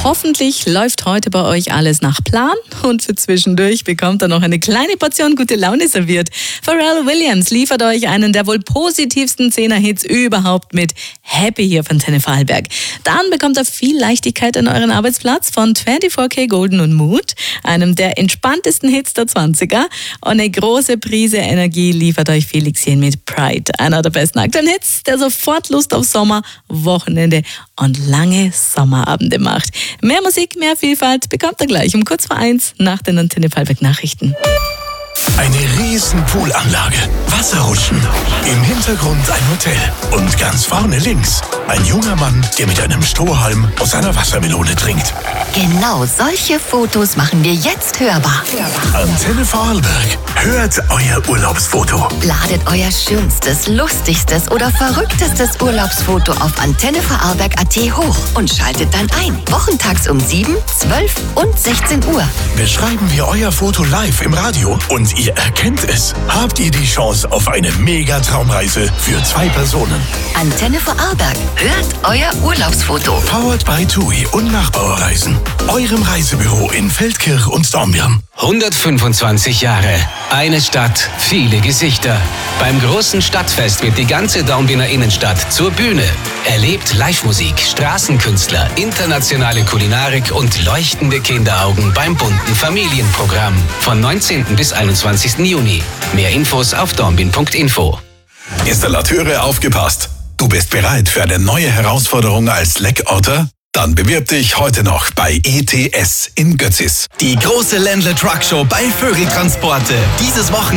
Hoffentlich läuft heute bei euch alles nach Plan und für zwischendurch bekommt ihr noch eine kleine Portion gute Laune serviert. Pharrell Williams liefert euch einen der wohl positivsten 10er-Hits überhaupt mit Happy hier von Antenne Vorarlberg. Dann bekommt ihr viel Leichtigkeit an euren Arbeitsplatz von 24K Golden und Mood, einem der entspanntesten Hits der 20er. Und eine große Prise Energie liefert euch Felix Jähn mit Pride, einer der besten aktuellen Hits, der sofort Lust auf Sommer, Wochenende und lange Sommerabende macht. Mehr Musik, mehr Vielfalt bekommt ihr gleich um kurz vor 1 nach den Antenne Vorarlberg Nachrichten. Eine riesen Poolanlage, Wasserrutschen, im Hintergrund ein Hotel und ganz vorne links ein junger Mann, der mit einem Strohhalm aus einer Wassermelone trinkt. Genau solche Fotos machen wir jetzt hörbar. Antenne Vorarlberg, hört euer Urlaubsfoto. Ladet euer schönstes, lustigstes oder verrücktestes Urlaubsfoto auf antennevorarlberg.at hoch und schaltet dann ein. Wochentags um 7, 12 und 16 Uhr. Beschreiben wir euer Foto live im Radio und ihr erkennt es, habt ihr die Chance auf eine Mega-Traumreise für 2 Personen. Antenne Vorarlberg, hört euer Urlaubsfoto. Powered by TUI und Nachbauerreisen. Eurem Reisebüro in Feldkirch und Dornbirn. 125 Jahre, eine Stadt, viele Gesichter. Beim großen Stadtfest wird die ganze Dornbirner Innenstadt zur Bühne. Erlebt Live-Musik, Straßenkünstler, internationale Kulinarik und leuchtende Kinderaugen beim bunten Familienprogramm. Von 19. bis 21. Juni. Mehr Infos auf dornbirn.info. Installateure, aufgepasst! Du bist bereit für eine neue Herausforderung als Leckorter? Dann bewirb dich heute noch bei ETS in Götzis. Die große Ländle Truck Show bei Vögeltransporte. Dieses Wochenende